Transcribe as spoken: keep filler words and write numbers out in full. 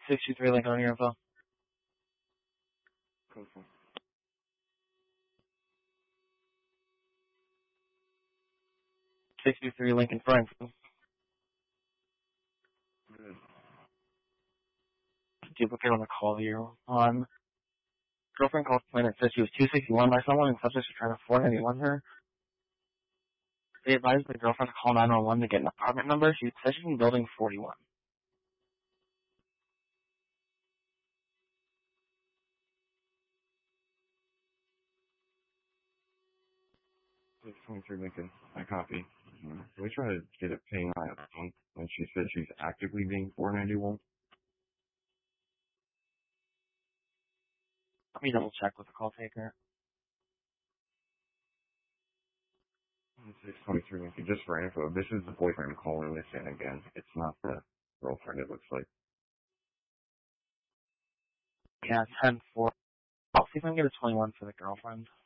sixty-three Lincoln on your info. Cool. sixty-three Lincoln Frank. Good. Duplicate on the call here. On girlfriend called Planet said she was two sixty-one by someone and subjects were trying to four ninety-one her. They advised the girlfriend to call nine one one to get an apartment number. She said she's in building forty-one. six twenty-three Lincoln. I copy. Uh, we try to get it paying my phone, and she said she's actively being four ninety-one. Let me double check with the call taker. six twenty-three Lincoln, just for info, this is the boyfriend calling this in again. It's not the girlfriend, it looks like. Yeah, ten four. I'll see if I can get a twenty-one for the girlfriend.